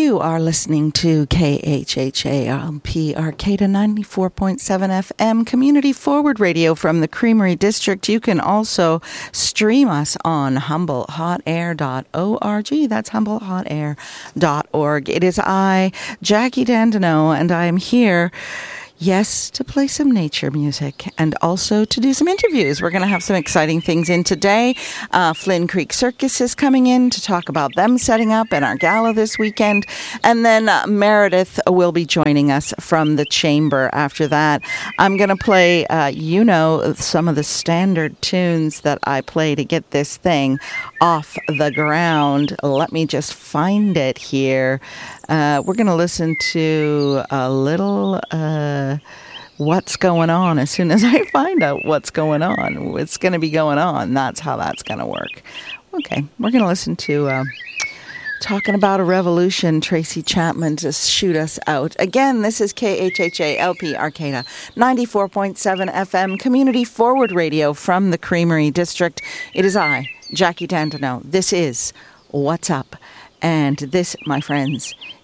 You are listening to KHHALP Arcata 94.7 FM Community Forward Radio from the Creamery District. You can also stream us on humblehotair.org. That's humblehotair.org. It is I, Jackie Dandino, and I am here, yes, to play some nature music and also to do some interviews. We're going to have some exciting things in today. Flynn Creek Circus is coming in to talk about them setting up and our gala this weekend. And then Meredith will be joining us from the chamber after that. I'm going to play, some of the standard tunes that I play to get this thing off the ground. Let me just find it here. We're going to listen to a little what's going on as soon as I find out what's going on. It's going to be going on. That's how that's going to work. Okay, we're going to listen to Talking About a Revolution, Tracy Chapman, to shoot us out. Again, this is KHHALP Arcata 94.7 FM Community Forward Radio from the Creamery District. It is I, Jackie Dandino. This is What's Up. And this, my friends,